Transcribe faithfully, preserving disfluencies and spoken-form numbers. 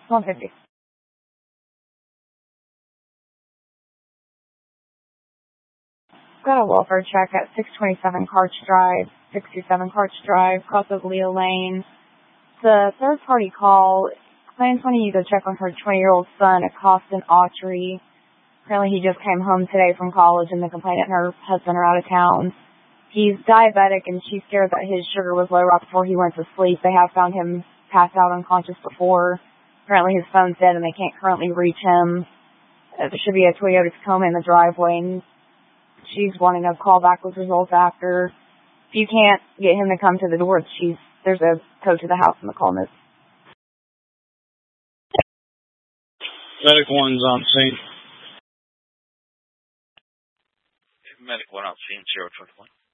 one fifty. Got a welfare check at six twenty-seven Karch Drive, six two seven Karch Drive, cross of Leo Lane. The third-party call claims wanting you to check on her twenty-year-old son, Acostin Autry. Apparently he just came home today from college, and the complainant and her husband are out of town. He's diabetic, and she's scared that his sugar was low right before he went to sleep. They have found him passed out unconscious before. Apparently his phone's dead, and they can't currently reach him. Uh, there should be a Toyota Tacoma in the driveway, and she's wanting a call back with results after. If you can't get him to come to the door, she's, there's a code to the house in the call notes. Medic one's on scene. Medic one on scene, zero twenty-one.